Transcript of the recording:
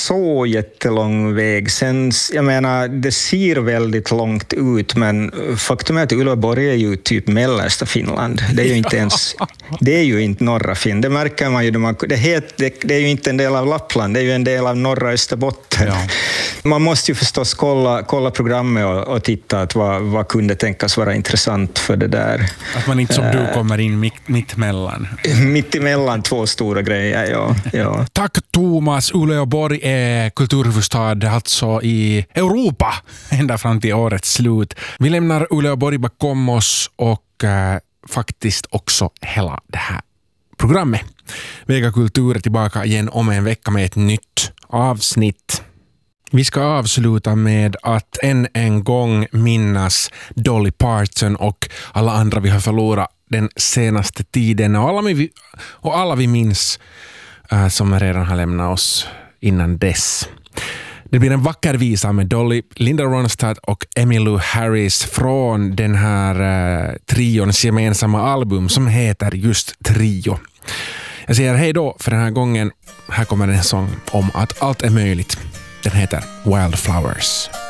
så jättelång väg. Sen, jag menar, det ser väldigt långt ut, men faktum är att Uleåborg är ju typ mellersta Finland. Det är ju inte ens, det är ju inte norra Finland. Det märker man ju. Det är ju inte en del av Lappland, det är ju en del av norra Österbotten. Ja. Man måste ju förstås kolla programmet och titta att vad kunde tänkas vara intressant för det där. Att man inte som du kommer in mitt emellan. Mitt emellan två stora grejer, ja. Tack Thomas. Uleåborg är kulturhuvudstad alltså i Europa ända fram till årets slut. Vi lämnar Uleåborg bakom oss och faktiskt också hela det här programmet. Vega Kultur är tillbaka igen om en vecka med ett nytt avsnitt. Vi ska avsluta med att än en gång minnas Dolly Parton och alla andra vi har förlorat den senaste tiden. Och alla vi minns som redan har lämnat oss innan dess. Det blir en vacker visa med Dolly, Linda Ronstadt och Emmylou Harris från den här trions gemensamma album som heter just Trio. Jag säger hej då för den här gången. Här kommer en sång om att allt är möjligt. Den heter Wildflowers.